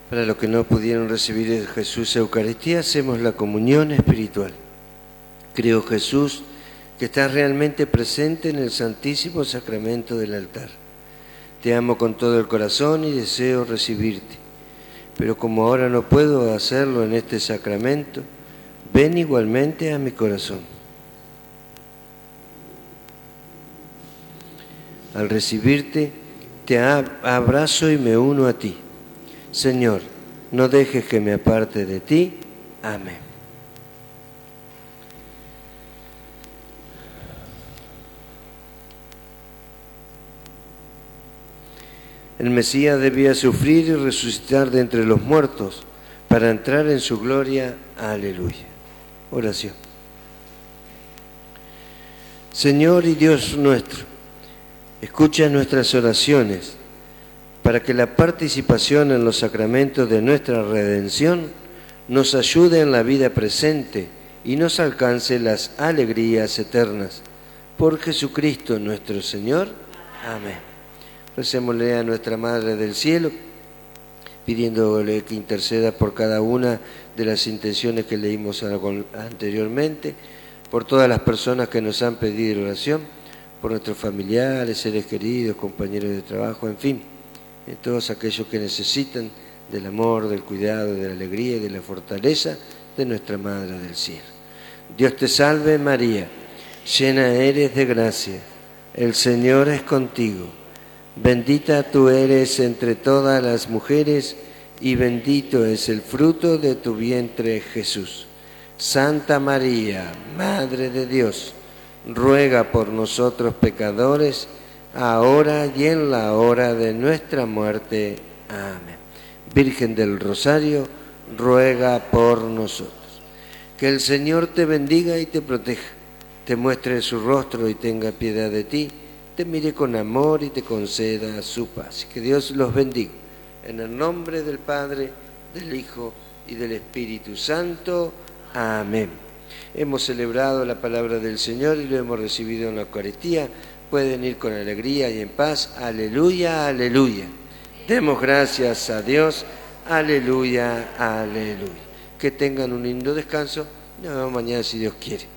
Para los que no pudieron recibir de Jesús Eucaristía, hacemos la comunión espiritual. Creo, Jesús, que estás realmente presente en el Santísimo Sacramento del altar. Te amo con todo el corazón y deseo recibirte. Pero como ahora no puedo hacerlo en este sacramento, ven igualmente a mi corazón. Al recibirte, te abrazo y me uno a ti. Señor, no dejes que me aparte de ti. Amén. El Mesías debía sufrir y resucitar de entre los muertos para entrar en su gloria. Aleluya. Oración. Señor y Dios nuestro, escucha nuestras oraciones para que la participación en los sacramentos de nuestra redención nos ayude en la vida presente y nos alcance las alegrías eternas. Por Jesucristo nuestro Señor. Amén. Recémosle a nuestra Madre del Cielo, pidiéndole que interceda por cada una de las intenciones que leímos anteriormente, por todas las personas que nos han pedido oración, por nuestros familiares, seres queridos, compañeros de trabajo, en fin, en todos aquellos que necesitan del amor, del cuidado, de la alegría y de la fortaleza de nuestra Madre del Cielo. Dios te salve María, llena eres de gracia, el Señor es contigo. Bendita tú eres entre todas las mujeres y bendito es el fruto de tu vientre, Jesús. Santa María, Madre de Dios, ruega por nosotros pecadores, ahora y en la hora de nuestra muerte. Amén. Virgen del Rosario, ruega por nosotros. Que el Señor te bendiga y te proteja, te muestre su rostro y tenga piedad de ti, te mire con amor y te conceda su paz. Que Dios los bendiga. En el nombre del Padre, del Hijo y del Espíritu Santo. Amén. Hemos celebrado la palabra del Señor y lo hemos recibido en la Eucaristía. Pueden ir con alegría y en paz. Aleluya, aleluya. Demos gracias a Dios. Aleluya, aleluya. Que tengan un lindo descanso. Nos vemos mañana si Dios quiere.